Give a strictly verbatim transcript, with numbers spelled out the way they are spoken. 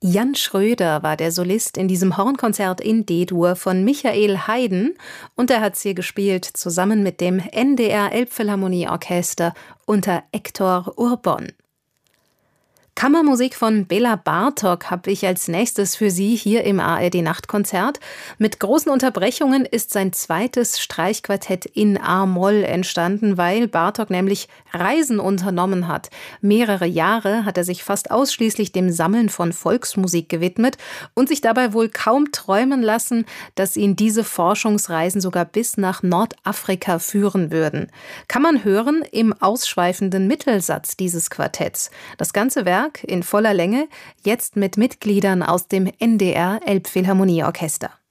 Jan Schröder war der Solist in diesem Hornkonzert in D-Dur von Michael Haydn und er hat es hier gespielt zusammen mit dem N D R Elbphilharmonieorchester unter Hector Urbon. Kammermusik von Bela Bartok habe ich als nächstes für Sie hier im A R D-Nachtkonzert. Mit großen Unterbrechungen ist sein zweites Streichquartett in A-Moll entstanden, weil Bartok nämlich Reisen unternommen hat. Mehrere Jahre hat er sich fast ausschließlich dem Sammeln von Volksmusik gewidmet und sich dabei wohl kaum träumen lassen, dass ihn diese Forschungsreisen sogar bis nach Nordafrika führen würden. Kann man hören im ausschweifenden Mittelsatz dieses Quartetts. Das ganze Werk in voller Länge, jetzt mit Mitgliedern aus dem N D R Elbphilharmonieorchester.